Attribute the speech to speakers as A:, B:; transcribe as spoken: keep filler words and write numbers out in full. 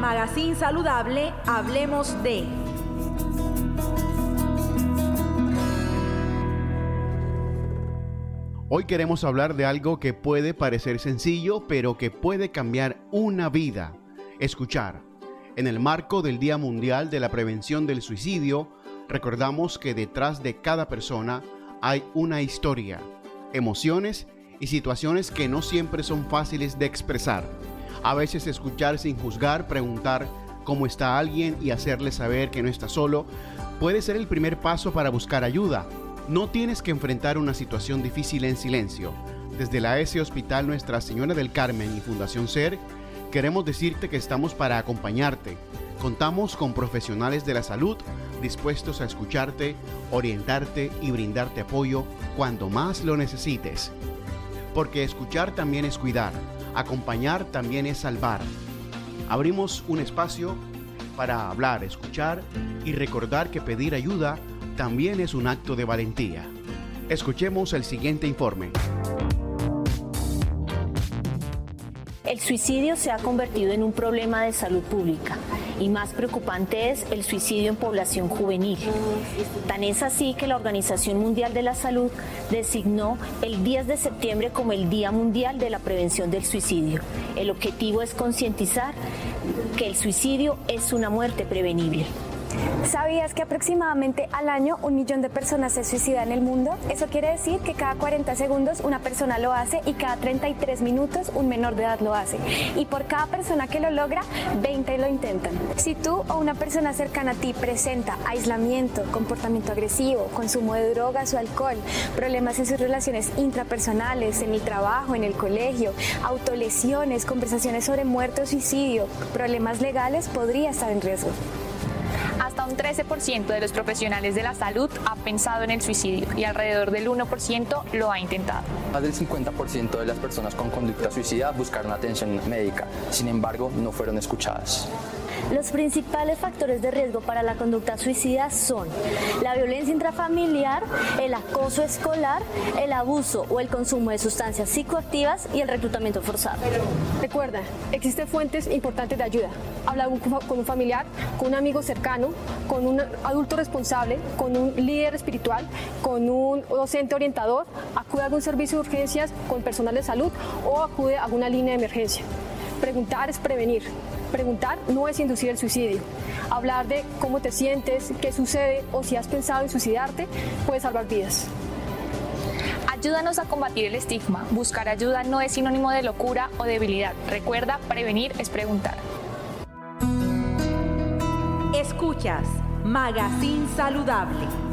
A: Magazine Saludable hablemos de...
B: Hoy queremos hablar de algo que puede parecer sencillo, pero que puede cambiar una vida. Escuchar. En el marco del Día Mundial de la Prevención del Suicidio, recordamos que detrás de cada persona hay una historia, emociones y situaciones que no siempre son fáciles de expresar. A veces escuchar sin juzgar, preguntar cómo está alguien y hacerle saber que no está solo, puede ser el primer paso para buscar ayuda. No tienes que enfrentar una situación difícil en silencio. Desde la A S Hospital Nuestra Señora del Carmen y Fundación SER, queremos decirte que estamos para acompañarte. Contamos con profesionales de la salud dispuestos a escucharte, orientarte y brindarte apoyo cuando más lo necesites. Porque escuchar también es cuidar, acompañar también es salvar. Abrimos un espacio para hablar, escuchar y recordar que pedir ayuda también es un acto de valentía. Escuchemos el siguiente informe.
C: El suicidio se ha convertido en un problema de salud pública y más preocupante es el suicidio en población juvenil. Tan es así que la Organización Mundial de la Salud designó el diez de septiembre como el Día Mundial de la Prevención del Suicidio. El objetivo es concientizar que el suicidio es una muerte prevenible.
D: ¿Sabías que aproximadamente al año un millón de personas se suicidan en el mundo? Eso quiere decir que cada cuarenta segundos una persona lo hace y cada treinta y tres minutos un menor de edad lo hace. Y por cada persona que lo logra, veinte lo intentan. Si tú o una persona cercana a ti presenta aislamiento, comportamiento agresivo, consumo de drogas o alcohol, problemas en sus relaciones intrapersonales, en el trabajo, en el colegio, autolesiones, conversaciones sobre muerte o suicidio, problemas legales, podría estar en riesgo.
E: Hasta un trece por ciento de los profesionales de la salud ha pensado en el suicidio y alrededor del uno por ciento lo ha intentado.
F: Más del cincuenta por ciento de las personas con conducta suicida buscaron atención médica, sin embargo, no fueron escuchadas.
C: Los principales factores de riesgo para la conducta suicida son la violencia intrafamiliar, el acoso escolar, el abuso o el consumo de sustancias psicoactivas y el reclutamiento forzado.
G: Recuerda, existen fuentes importantes de ayuda. Habla con un familiar, con un amigo cercano, con un adulto responsable, con un líder espiritual, con un docente orientador, acude a algún servicio de urgencias con personal de salud o acude a alguna línea de emergencia. Preguntar es prevenir. Preguntar no es inducir el suicidio. Hablar de cómo te sientes, qué sucede o si has pensado en suicidarte puede salvar vidas.
E: Ayúdanos a combatir el estigma. Buscar ayuda no es sinónimo de locura o debilidad. Recuerda, prevenir es preguntar.
A: Escuchas Magazine Saludable.